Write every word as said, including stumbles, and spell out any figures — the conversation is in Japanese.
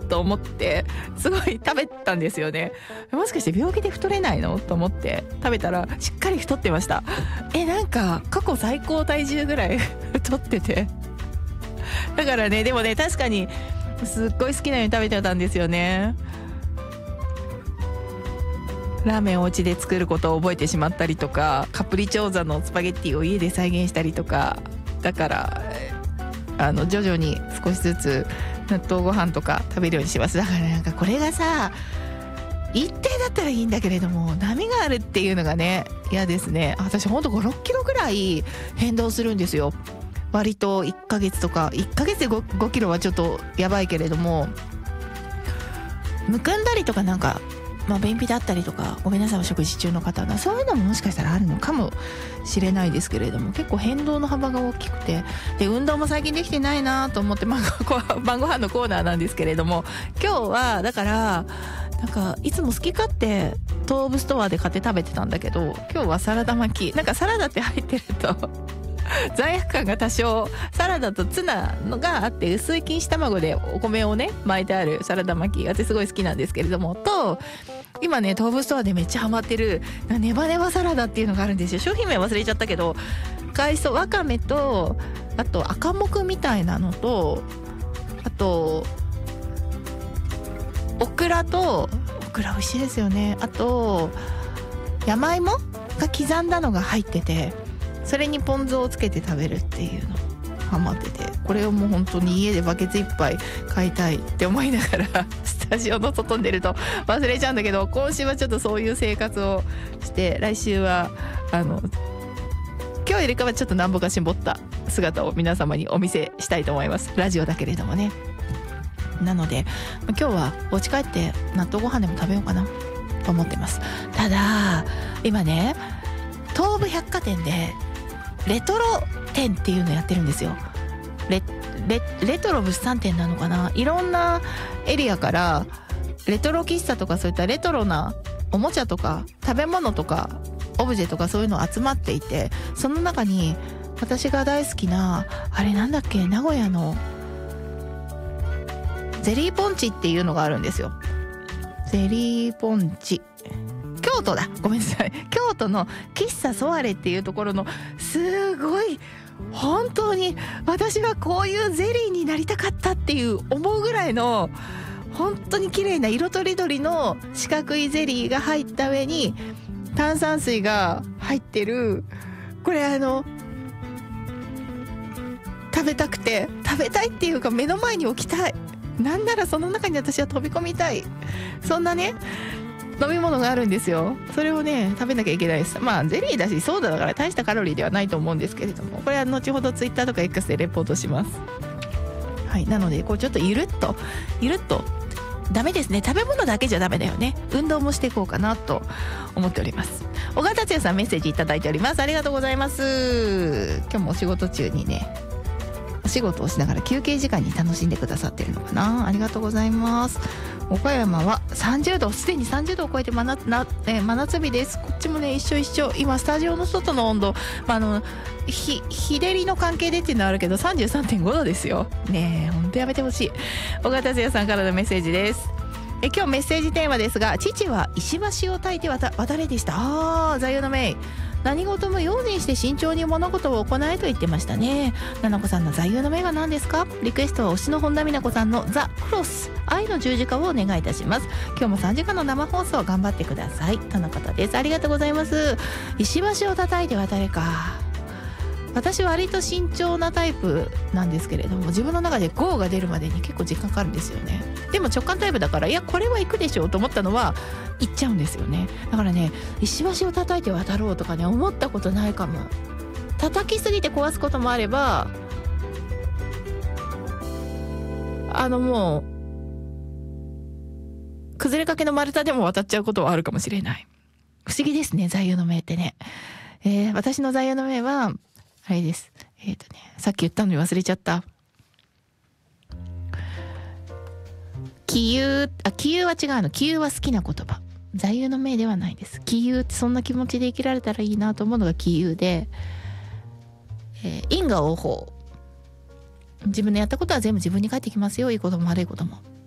と思ってすごい食べたんですよね。もしかして病気で太れないのと思って食べたらしっかり太ってました。えなんか過去最高体重ぐらい太ってて、だからねでもね確かにすっごい好きなように食べてたんですよね。ラーメンをお家で作ることを覚えてしまったりとか、カプリチョーザのスパゲッティを家で再現したりとか、だからあの徐々に少しずつ納豆ご飯とか食べるようにします。だからなんかこれがさ一定だったらいいんだけれども波があるっていうのがね嫌ですね。私ほんとご、ろっキロぐらい変動するんですよ。割といっかげつとかいっかげつで 5, 5キロはちょっとやばいけれども、むくんだりとかなんかまあ便秘だったりとか、ごめんなさいお食事中の方がそういうのももしかしたらあるのかもしれないですけれども、結構変動の幅が大きくて、で運動も最近できてないなと思って、まあ、晩ご飯のコーナーなんですけれども、今日はだからなんかいつも好き勝手東武ストアで買って食べてたんだけど、今日はサラダ巻き、なんかサラダって入ってると罪悪感が多少、サラダとツナのがあって薄い錦糸卵でお米をね巻いてあるサラダ巻き、私すごい好きなんですけれども、と今ね東武ストアでめっちゃハマってるネバネバサラダっていうのがあるんですよ。商品名忘れちゃったけど、海藻わかめとあと赤木みたいなのと、あとオクラとオクラ美味しいですよね。あと山芋が刻んだのが入ってて、それにポン酢をつけて食べるっていうのハマってて、これをもう本当に家でバケツいっぱい買いたいって思いながらスタジオの外に出ると忘れちゃうんだけど、今週はちょっとそういう生活をして、来週はあの今日よりかはちょっとなんぼか絞った姿を皆様にお見せしたいと思います。ラジオだけれどもね。なので今日はお家帰って納豆ご飯でも食べようかなと思ってます。ただ今ね東武百貨店でレトロ展っていうのやってるんですよ。 レ, レ, レトロ物産展なのかな、いろんなエリアからレトロ喫茶とかそういったレトロなおもちゃとか食べ物とかオブジェとかそういうの集まっていて、その中に私が大好きなあれなんだっけ、名古屋のゼリーポンチっていうのがあるんですよ。ゼリーポンチ、京都だ、ごめんなさい、京都の喫茶ソワレっていうところのすごい本当に私はこういうゼリーになりたかったっていう思うぐらいの本当に綺麗な色とりどりの四角いゼリーが入った上に炭酸水が入ってる、これあの食べたくて食べたいっていうか目の前に置きたい、なんならその中に私は飛び込みたい、そんなね飲み物があるんですよ。それをね食べなきゃいけないです。まあゼリーだしソーダだから大したカロリーではないと思うんですけれども、これは後ほどツイッターとか X でレポートします。はい、なのでこうちょっとゆるっとゆるっとダメですね、食べ物だけじゃダメだよね、運動もしていこうかなと思っております。小川達也さんメッセージいただいております。ありがとうございます。今日もお仕事中にねお仕事をしながら休憩時間に楽しんでくださってるのかな、ありがとうございます。岡山はさんじゅうど、すでにさんじゅうどを超えて真夏、な、えー、真夏日です。こっちもね一緒一緒、今スタジオの外の温度、まあ、あのひ日照りの関係でっていうのはあるけど さんじゅうさんてんごどですよね。えほんとやめてほしい。小川達也さんからのメッセージです。え今日メッセージテーマですが、父は石橋を焚いて渡れでした。あー座右の銘、何事も用心して慎重に物事を行えと言ってましたね。ななこさんの座右の銘は何ですか？リクエストは推しの本田美奈子さんのザ・クロス愛の十字架をお願いいたします。今日もさんじかんの生放送頑張ってくださいとのことです。ありがとうございます。石橋を叩いて渡れか、私は割と慎重なタイプなんですけれども、自分の中でゴーが出るまでに結構時間かかるんですよね。でも直感タイプだから、いやこれは行くでしょうと思ったのは行っちゃうんですよね。だからね石橋を叩いて渡ろうとかね思ったことないかも。叩きすぎて壊すこともあれば、あのもう崩れかけの丸太でも渡っちゃうことはあるかもしれない。不思議ですね座右の銘ってね。えー、私の座右の銘はあれです。えっとね、さっき言ったのに忘れちゃった。杞憂、あ、杞憂は違うの。杞憂は好きな言葉。座右の銘ではないです。杞憂ってそんな気持ちで生きられたらいいなと思うのが杞憂で、えー、因果応報。自分のやったことは全部自分に返ってきますよ。いいことも悪いことも。